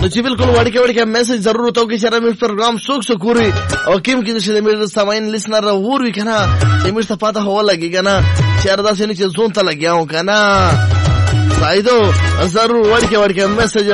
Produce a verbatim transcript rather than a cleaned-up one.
نو چې بالکل وړکه وړکه میسج ضرور تو کې چې موږ پروګرام څوک څوک وري او کوم کې چې موږ سامعین لیسنر وري کنه چې موږ ته پاته هو لګي کنه چې اردا سینې چې زون ته لګیاو کنه سایدو ضرور وړکه وړکه میسج